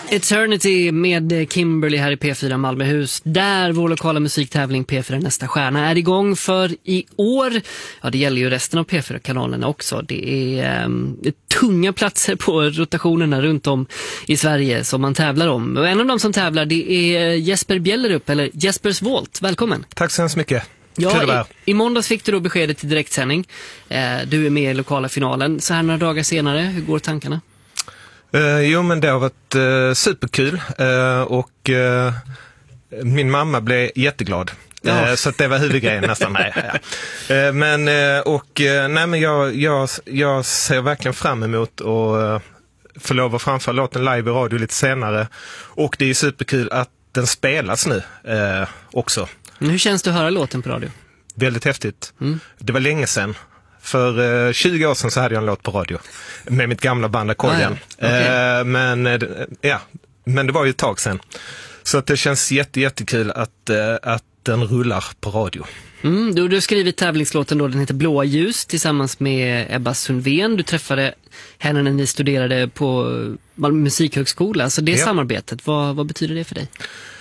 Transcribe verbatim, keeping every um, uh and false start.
Eternity med Kimberly här i P fyra Malmöhus, där vår lokala musiktävling P fyra Nästa Stjärna är igång för i år. Ja, det gäller ju resten av P fyra-kanalerna också. Det är um, tunga platser på rotationerna runt om i Sverige som man tävlar om. Och en av dem som tävlar, det är Jesper Bjellerup, eller Jespers Volt. Välkommen. Tack så hemskt mycket. Ja, i, i måndags fick du då beskedet till direktsändning. Eh, du är med i lokala finalen. Så här några dagar senare, hur går tankarna? Uh, jo, men det har varit uh, superkul uh, och uh, min mamma blev jätteglad. Ja. Uh, så att det var huvudgrejen nästan. Nej, ja. uh, men uh, och uh, nej, men jag, jag, jag ser verkligen fram emot att uh, få lov att framföra låten live i radio lite senare. Och det är superkul att den spelas nu uh, också. Men hur känns det att höra låten på radio? Väldigt häftigt. Mm. Det var länge sedan. För uh, tjugo år sedan så hade jag en låt på radio med mitt gamla band Ackordion. Ah, ja. Okay. uh, men, uh, ja, men det var ju ett tag sedan. Så att det känns jätte, jättekul att, uh, att den rullar på radio. Mm, du, du har skrivit tävlingslåten då, den heter Blåa ljus tillsammans med Ebba Sundven. Du träffade henne när ni studerade på Malmö musikhögskola. Så det ja. samarbetet, vad, vad betyder det för dig?